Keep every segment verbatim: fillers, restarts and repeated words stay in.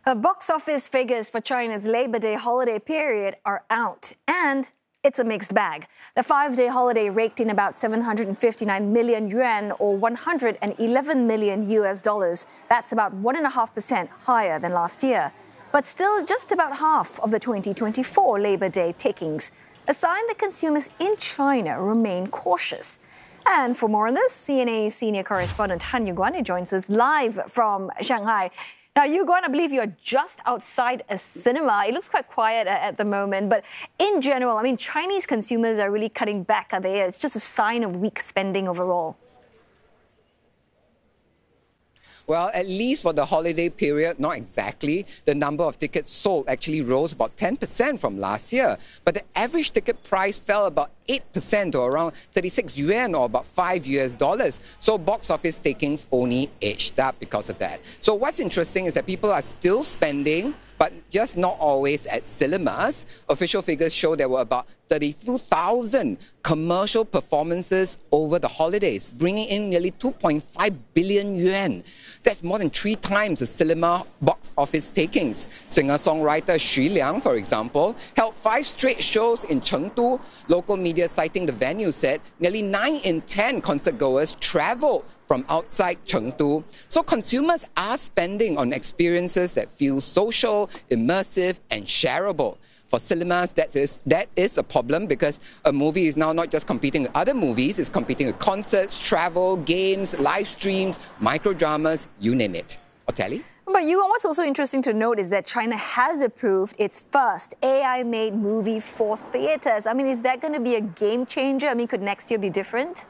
Uh, box office figures for China's Labor Day holiday period are out, and it's a mixed bag. The five-day holiday raked in about seven hundred fifty-nine million yuan, or one hundred eleven million U S dollars. That's about one point five percent higher than last year, but still just about half of the twenty twenty-four Labor Day takings, a sign that consumers in China remain cautious. And for more on this, C N A senior correspondent Han Yuguan joins us live from Shanghai. Now, Yuguan, I believe you're just outside a cinema. It looks quite quiet at the moment, but in general, I mean, Chinese consumers are really cutting back, are they? It's just a sign of weak spending overall. Well, at least for the holiday period, not exactly. The number of tickets sold actually rose about ten percent from last year. But the average ticket price fell about eight percent to around thirty-six yuan, or about five U S dollars. So box office takings only edged up because of that. So what's interesting is that people are still spending, but just not always at cinemas. Official figures show there were about thirty-two thousand commercial performances over the holidays, bringing in nearly two point five billion yuan. That's more than three times the cinema box office takings. Singer-songwriter Xu Liang, for example, held five straight shows in Chengdu. Local media citing the venue said nearly nine in ten concert goers traveled from outside Chengdu. So consumers are spending on experiences that feel social, immersive, and shareable. For cinemas, that is, that is a problem, because a movie is now not just competing with other movies, it's competing with concerts, travel, games, live streams, microdramas, you name it. Oteli? But Yuguan, what's also interesting to note is that China has approved its first A I-made movie for theatres. I mean, is that going to be a game changer? I mean, could next year be different?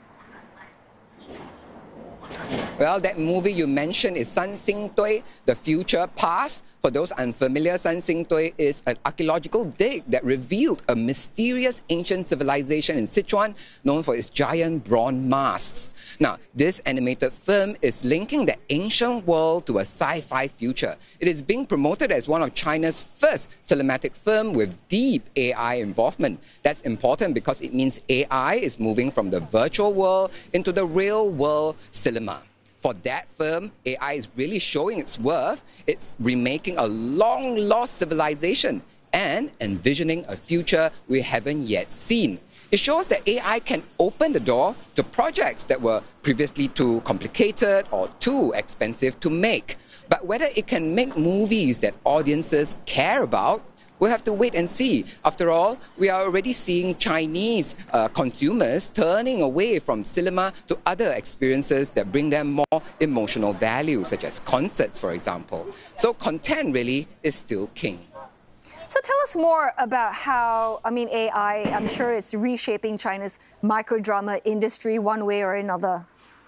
Well, that movie you mentioned is San Xing Dui, The Future Past. For those unfamiliar, San Xing Dui is an archaeological dig that revealed a mysterious ancient civilization in Sichuan known for its giant bronze masks. Now, this animated film is linking the ancient world to a sci-fi future. It is being promoted as one of China's first cinematic film with deep A I involvement. That's important because it means A I is moving from the virtual world into the real world cinema. For that film, A I is really showing its worth. It's remaking a long-lost civilization and envisioning a future we haven't yet seen. It shows that A I can open the door to projects that were previously too complicated or too expensive to make. But whether it can make movies that audiences care about, we'll have to wait and see. After all, we are already seeing Chinese uh, consumers turning away from cinema to other experiences that bring them more emotional value, such as concerts, for example. So content really is still king. So tell us more about how, I mean, A I, I'm sure it's reshaping China's microdrama industry one way or another.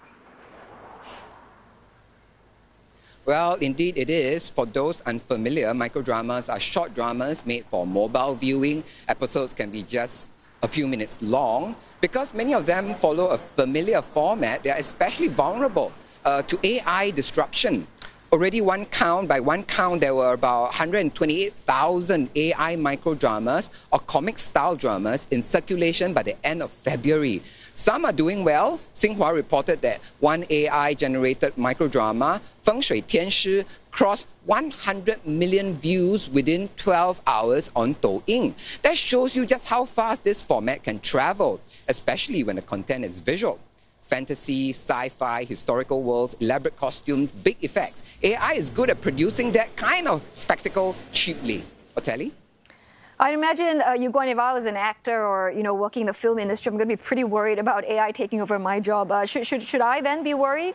Well, indeed it is. For those unfamiliar, microdramas are short dramas made for mobile viewing. Episodes can be just a few minutes long. Because many of them follow a familiar format, they are especially vulnerable uh, to A I disruption. Already one count, by one count, there were about one hundred twenty-eight thousand A I microdramas or comic-style dramas in circulation by the end of February. Some are doing well. Xinhua reported that one A I-generated microdrama, Feng Shui Tianshi, crossed one hundred million views within twelve hours on Douyin. That shows you just how fast this format can travel, especially when the content is visual. Fantasy, sci-fi, historical worlds, elaborate costumes, big effects. A I is good at producing that kind of spectacle cheaply. Oteli? I'd imagine, uh, Yuguan, if I was an actor or, you know, working in the film industry, I'm going to be pretty worried about A I taking over my job. Uh, should, should, should I then be worried?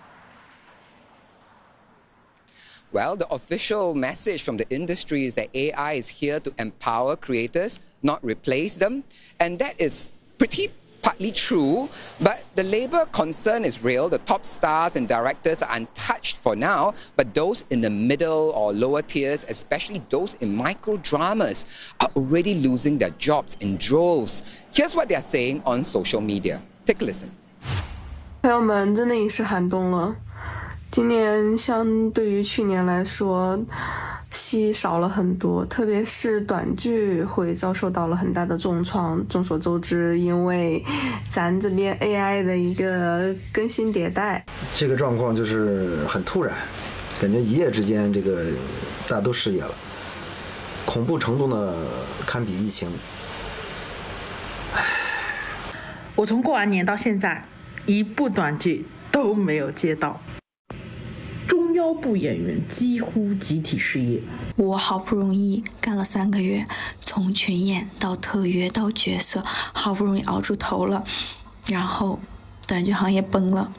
Well, the official message from the industry is that A I is here to empower creators, not replace them. And that is pretty partly true, but the labor concern is real. The top stars and directors are untouched for now, but those in the middle or lower tiers, especially those in microdramas, are already losing their jobs in droves. Here's what they are saying on social media. Take a listen. 朋友们，真的已是寒冬了。今年相对于去年来说，戏少了很多，特别是短剧会遭受到了很大的重创。众所周知，因为咱这边 A I 的一个更新迭代， 这个状况就是很突然， 感觉一夜之间这个大家都失业了，恐怖程度呢堪比疫情。唉， 我从过完年到现在，一部短剧都没有接到。中腰部演员几乎集体失业。 我好不容易干了三个月，从群演到特约到角色，好不容易熬出头了，然后短剧行业崩了。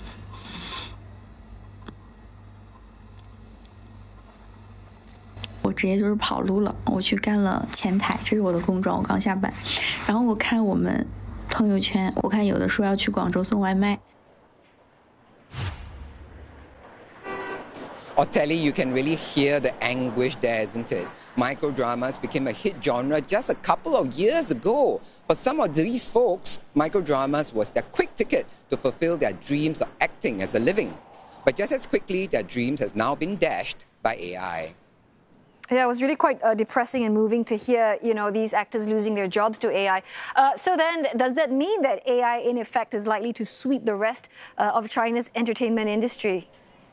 我直接就是跑路了，我去干了前台，这是我的工装，我刚下班。然后我看我们朋友圈，我看有的说要去广州送外卖。 Or Telly, you can really hear the anguish there, isn't it? Microdramas became a hit genre just a couple of years ago. For some of these folks, microdramas was their quick ticket to fulfill their dreams of acting as a living. But just as quickly, their dreams have now been dashed by A I. Yeah, it was really quite uh, depressing and moving to hear, you know, these actors losing their jobs to A I. Uh, so then, does that mean that A I, in effect, is likely to sweep the rest uh, of China's entertainment industry?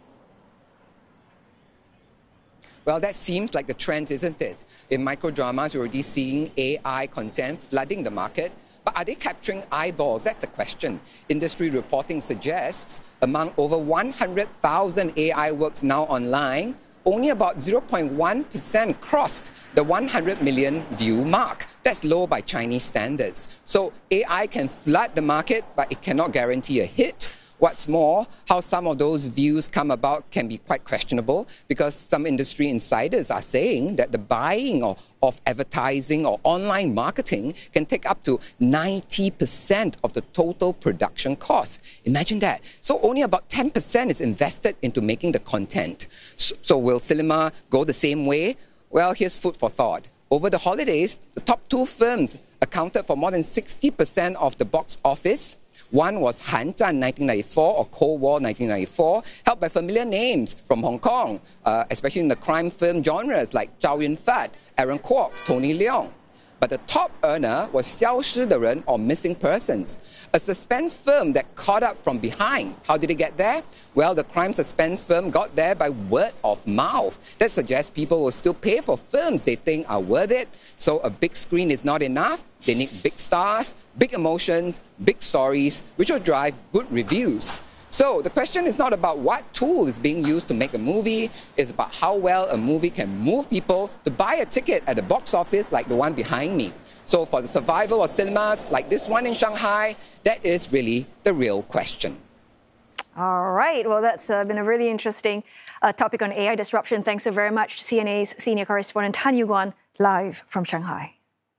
Well, that seems like the trend, isn't it? In microdramas, we're already seeing A I content flooding the market. But are they capturing eyeballs? That's the question. Industry reporting suggests among over one hundred thousand A I works now online, only about zero point one percent crossed the one hundred million view mark. That's low by Chinese standards. So A I can flood the market, but it cannot guarantee a hit. What's more, how some of those views come about can be quite questionable, because some industry insiders are saying that the buying of, of advertising or online marketing can take up to ninety percent of the total production cost. Imagine that. So only about ten percent is invested into making the content. So, so will cinema go the same way? Well, here's food for thought. Over the holidays, the top two films accounted for more than sixty percent of the box office. One was Han Zhan nineteen ninety-four, or Cold War nineteen ninety-four, helped by familiar names from Hong Kong, uh, especially in the crime film genres like Chow Yun-fat, Aaron Kwok, Tony Leung. But the top earner was Xiao Shi de Ren, or Missing Persons, a suspense film that caught up from behind. How did it get there? Well, the crime suspense film got there by word of mouth. That suggests people will still pay for films they think are worth it. So a big screen is not enough. They need big stars, big emotions, big stories, which will drive good reviews. So the question is not about what tool is being used to make a movie, it's about how well a movie can move people to buy a ticket at the box office like the one behind me. So for the survival of cinemas like this one in Shanghai, that is really the real question. All right. Well, that's uh, been a really interesting uh, topic on A I disruption. Thanks so very much, C N A's senior correspondent Han Yuguan, live from Shanghai.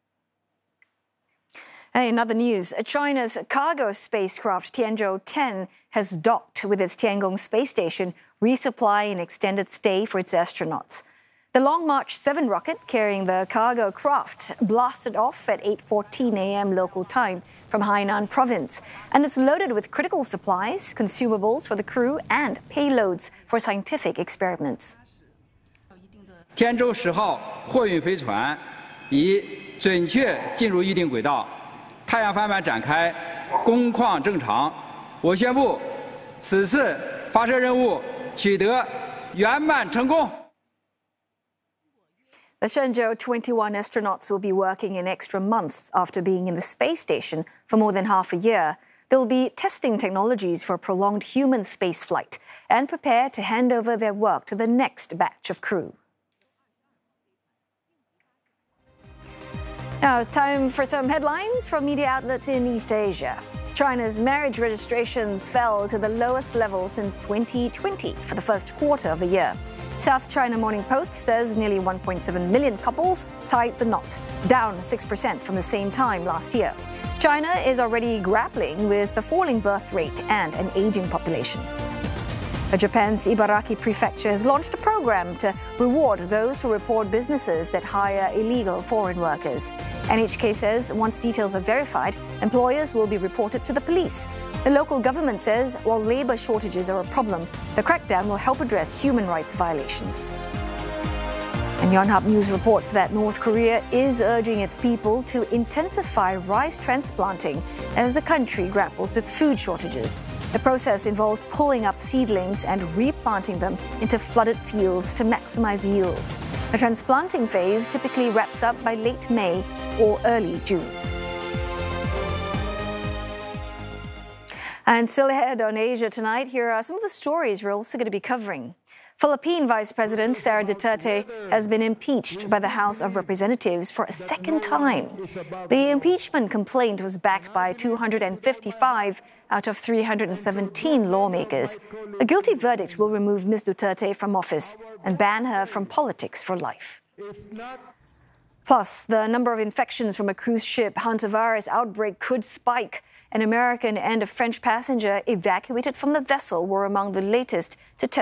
Hey, in other news, China's cargo spacecraft Tianzhou ten has docked with its Tiangong space station, resupplying extended stay for its astronauts. The Long March seven rocket carrying the cargo craft blasted off at eight fourteen a m local time from Hainan province, and it's loaded with critical supplies, consumables for the crew, and payloads for scientific experiments. 天舟十号货运飞船已准确进入预定轨道。 太阳帆板展开，工况正常。我宣布，此次发射任务取得圆满成功。 The Shenzhou twenty-one astronauts will be working an extra month after being in the space station for more than half a year. They'll be testing technologies for prolonged human spaceflight and prepare to hand over their work to the next batch of crew. Now, time for some headlines from media outlets in East Asia. China's marriage registrations fell to the lowest level since twenty twenty for the first quarter of the year. South China Morning Post says nearly one point seven million couples tied the knot, down six percent from the same time last year. China is already grappling with the falling birth rate and an aging population. Japan's Ibaraki Prefecture has launched a program to reward those who report businesses that hire illegal foreign workers. N H K says once details are verified, employers will be reported to the police. The local government says while labor shortages are a problem, the crackdown will help address human rights violations. And Yonhap News reports that North Korea is urging its people to intensify rice transplanting as the country grapples with food shortages. The process involves pulling up seedlings and replanting them into flooded fields to maximize yields. The transplanting phase typically wraps up by late May or early June. And still ahead on Asia Tonight, here are some of the stories we're also going to be covering. Philippine Vice President Sara Duterte has been impeached by the House of Representatives for a second time. The impeachment complaint was backed by two hundred fifty-five out of three hundred seventeen lawmakers. A guilty verdict will remove Miz Duterte from office and ban her from politics for life. Plus, the number of infections from a cruise ship hantavirus outbreak could spike. An American and a French passenger evacuated from the vessel were among the latest to test